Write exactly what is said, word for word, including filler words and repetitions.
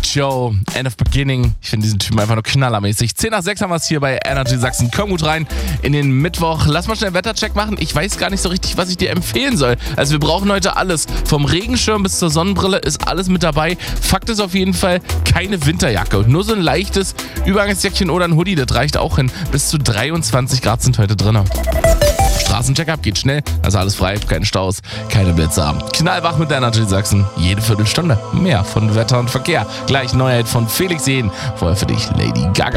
Joe, End of Beginning. Ich finde diesen Typen einfach nur knallermäßig. zehn nach sechs haben wir es hier bei Energy Sachsen. Komm gut rein in den Mittwoch. Lass mal schnell einen Wettercheck machen. Ich weiß gar nicht so richtig, was ich dir empfehlen soll. Also wir brauchen heute alles. Vom Regenschirm bis zur Sonnenbrille ist alles mit dabei. Fakt ist auf jeden Fall keine Winterjacke. Nur so ein leichtes Übergangsjäckchen oder ein Hoodie, das reicht auch hin. Bis zu dreiundzwanzig Grad sind heute drin. Straßencheck-up geht schnell, also alles frei, keine Staus, keine Blitzer. Knallwach mit der Energy Sachsen. Jede Viertelstunde mehr von Wetter und Verkehr. Gleich Neuheit von Felix Jähn. Vorher für dich Lady Gaga.